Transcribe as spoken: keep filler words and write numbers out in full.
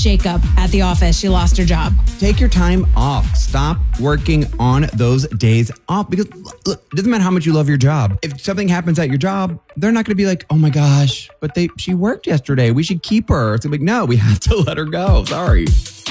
shakeup at the office. She lost her job. Take your time off. Stop working on those days off because look, it doesn't matter how much you love your job. If something happens at your job, they're not going to be like, oh my gosh, but they she worked yesterday. We should keep her. It's like, no, we have to let her go. Sorry.